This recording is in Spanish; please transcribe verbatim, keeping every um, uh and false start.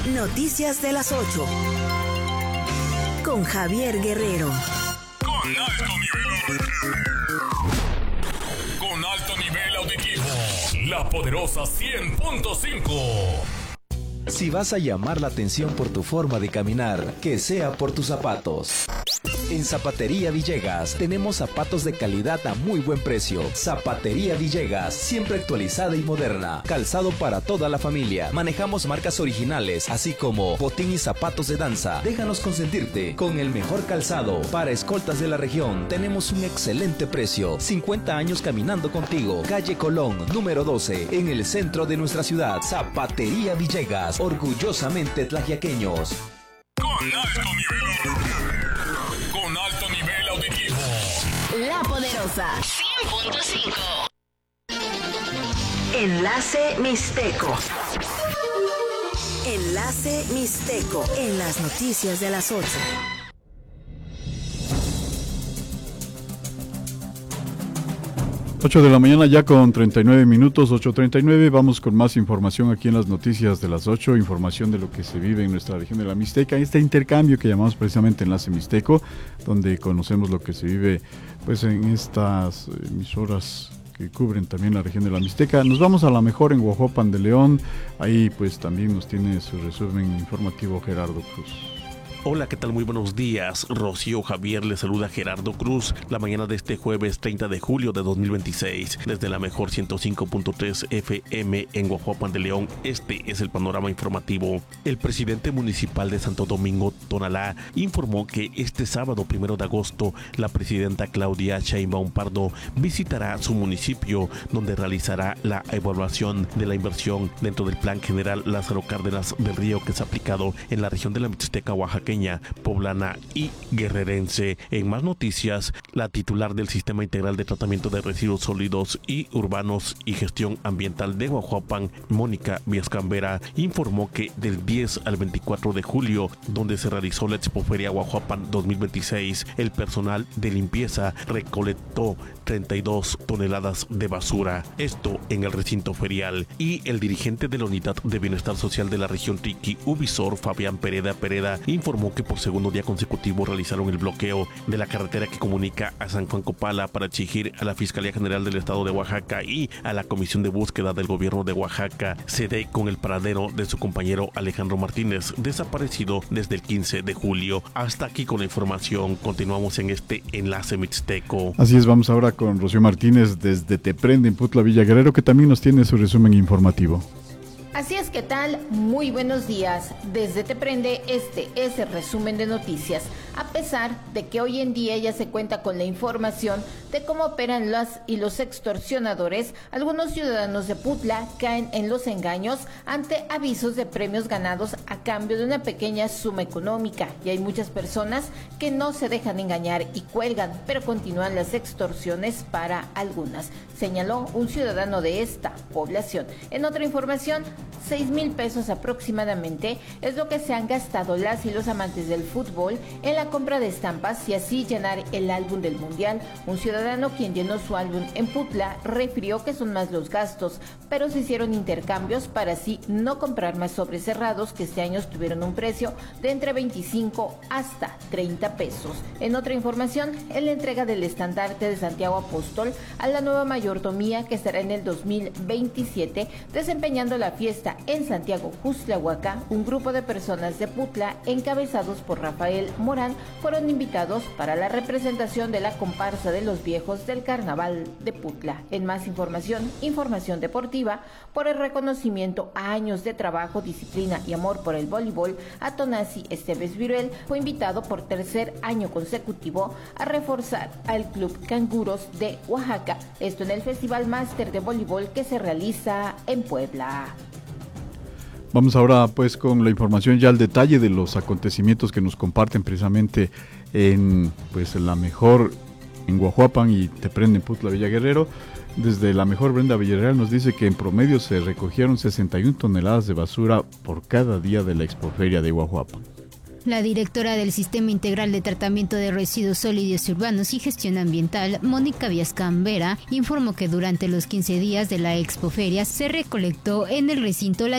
Noticias de las ocho. Con Javier Guerrero. Con alto nivel Con alto nivel auditivo. La poderosa cien punto cinco. Si vas a llamar la atención por tu forma de caminar, que sea por tus zapatos. En Zapatería Villegas tenemos zapatos de calidad a muy buen precio. Zapatería Villegas, siempre actualizada y moderna. Calzado para toda la familia. Manejamos marcas originales, así como botín y zapatos de danza. Déjanos consentirte con el mejor calzado. Para escoltas de la región, tenemos un excelente precio. cincuenta años caminando contigo. Calle Colón, número doce, en el centro de nuestra ciudad. Zapatería Villegas, orgullosamente tlaxiaqueños. Con alto nivel Con alto nivel auditivo. La poderosa cien punto cinco. Enlace Mixteco. Enlace Mixteco en las noticias de las ocho. ocho de la mañana ya con treinta y nueve minutos, ocho treinta y nueve. Vamos con más información aquí en las noticias de las ocho. Información de lo que se vive en nuestra región de la Mixteca. Este intercambio que llamamos precisamente Enlace Mixteco, donde conocemos lo que se vive pues en estas emisoras que cubren también la región de la Mixteca. Nos vamos a la mejor en Huajuapan de León. Ahí pues también nos tiene su resumen informativo Gerardo Cruz. Hola, ¿qué tal? Muy buenos días. Rocío Javier le saluda Gerardo Cruz la mañana de este jueves treinta de julio de dos mil veintiséis. Desde la mejor ciento cinco punto tres F M en Huajuapan de León, este es el panorama informativo. El presidente municipal de Santo Domingo, Tonalá, informó que este sábado primero de agosto, la presidenta Claudia Sheinbaum Pardo visitará su municipio, donde realizará la evaluación de la inversión dentro del Plan General Lázaro Cárdenas del Río que se ha aplicado en la región de la Mixteca oaxaqueña, poblana y guerrerense. En más noticias, la titular del Sistema Integral de Tratamiento de Residuos Sólidos y Urbanos y Gestión Ambiental de Huajuapan, Mónica Viascambera, informó que del diez al veinticuatro de julio, donde se realizó la Expoferia Huajuapan dos mil veintiséis, el personal de limpieza recolectó treinta y dos toneladas de basura, esto en el recinto ferial. Y el dirigente de la Unidad de Bienestar Social de la región Triqui, Uvisor, Fabián Pereda Pereda, informó que por segundo día consecutivo realizaron el bloqueo de la carretera que comunica a San Juan Copala para exigir a la Fiscalía General del Estado de Oaxaca y a la Comisión de Búsqueda del Gobierno de Oaxaca se dé con el paradero de su compañero Alejandro Martínez, desaparecido desde el quince de julio. Hasta aquí con la información. Continuamos en este Enlace Mixteco. Así es, vamos ahora con Rocío Martínez desde Te Prende en Putla Villa Guerrero, que también nos tiene su resumen informativo. Así es, ¿qué tal? Muy buenos días. Desde Te Prende, este es el resumen de noticias. A pesar de que hoy en día ya se cuenta con la información de cómo operan las y los extorsionadores, algunos ciudadanos de Putla caen en los engaños ante avisos de premios ganados a cambio de una pequeña suma económica. Y hay muchas personas que no se dejan engañar y cuelgan, pero continúan las extorsiones para algunas, señaló un ciudadano de esta población. En otra información, seis mil pesos aproximadamente es lo que se han gastado las y los amantes del fútbol en la compra de estampas y así llenar el álbum del mundial. Un ciudadano quien llenó su álbum en Putla refirió que son más los gastos, pero se hicieron intercambios para así no comprar más sobres cerrados que este año tuvieron un precio de entre veinticinco hasta treinta pesos. En otra información, en la entrega del estandarte de Santiago Apóstol a la nueva mayordomía que estará en el dos mil veintisiete desempeñando la fiesta en Santiago Justlahuaca, un grupo de personas de Putla encabezados por Rafael Morán fueron invitados para la representación de la comparsa de los viejos del Carnaval de Putla. En más información, información deportiva, por el reconocimiento a años de trabajo, disciplina y amor por el voleibol, Atonasi Esteves Viruel fue invitado por tercer año consecutivo a reforzar al Club Canguros de Oaxaca, esto en el Festival Máster de Voleibol que se realiza en Puebla. Vamos ahora pues con la información ya al detalle de los acontecimientos que nos comparten precisamente en pues la mejor en Huajuapan y Te Prende en Putla Villa Guerrero. Desde la mejor Brenda Villarreal nos dice que en promedio se recogieron sesenta y una toneladas de basura por cada día de la Expoferia de Huajuapan. La directora del Sistema Integral de Tratamiento de Residuos Sólidos Urbanos y Gestión Ambiental, Mónica Viascambera, informó que durante los quince días de la Expoferia se recolectó en el recinto la